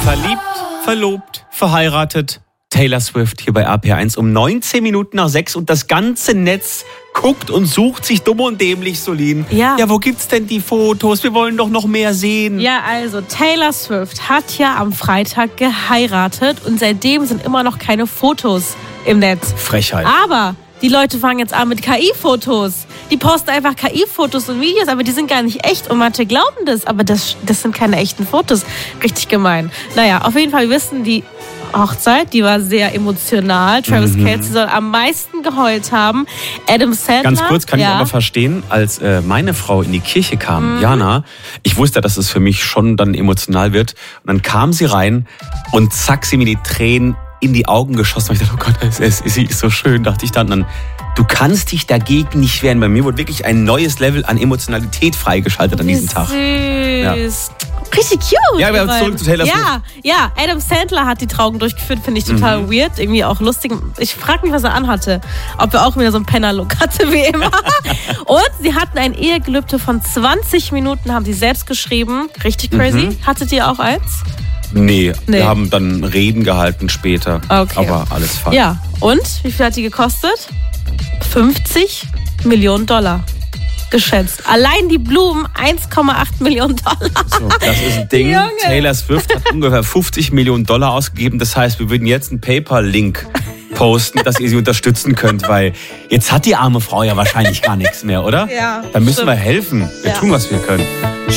Verliebt, verlobt, verheiratet. Taylor Swift hier bei RPR1 um 19 Minuten nach 6 und das ganze Netz guckt und sucht sich dumm und dämlich, Solin. Ja, wo gibt's denn die Fotos? Wir wollen doch noch mehr sehen. Ja, also Taylor Swift hat ja am Freitag geheiratet und seitdem sind immer noch keine Fotos im Netz. Frechheit. Aber die Leute fangen jetzt an mit KI-Fotos. Die posten einfach KI-Fotos und Videos, aber die sind gar nicht echt und manche glauben das, aber das sind keine echten Fotos. Richtig gemein. Naja, auf jeden Fall, wir wissen, die Hochzeit, die war sehr emotional. Travis Kelce soll am meisten geheult haben. Adam Sandler. Ganz kurz, kann ich aber verstehen, als meine Frau in die Kirche kam, Jana, ich wusste, dass es für mich schon dann emotional wird. Und dann kam sie rein und zack, sie mir die Tränen in die Augen geschossen. Und ich dachte, oh Gott, sie ist so schön, dachte ich dann. Du kannst dich dagegen nicht wehren. Bei mir wurde wirklich ein neues Level an Emotionalität freigeschaltet an diesem Tag. Süß. Ja. Richtig cute. Ja, wir haben zurück zu Taylor Swift. Ja, Adam Sandler hat die Trauung durchgeführt, finde ich total weird, irgendwie auch lustig. Ich frage mich, was er anhatte. Ob er auch wieder so einen Penner-Look hatte wie immer. Und sie hatten ein Ehegelübde von 20 Minuten, haben sie selbst geschrieben. Richtig crazy. Hattet ihr auch eins? Nee, wir haben dann Reden gehalten später. Okay. Aber alles falsch. Ja, und wie viel hat die gekostet? 50 Millionen Dollar. Geschätzt. Allein die Blumen 1,8 Millionen Dollar. So, das ist ein Ding. Junge. Taylor Swift hat ungefähr 50 Millionen Dollar ausgegeben. Das heißt, wir würden jetzt einen PayPal-Link posten, dass ihr sie unterstützen könnt, weil jetzt hat die arme Frau ja wahrscheinlich gar nichts mehr, oder? Ja, Da müssen stimmt. wir helfen. Wir tun, was wir können.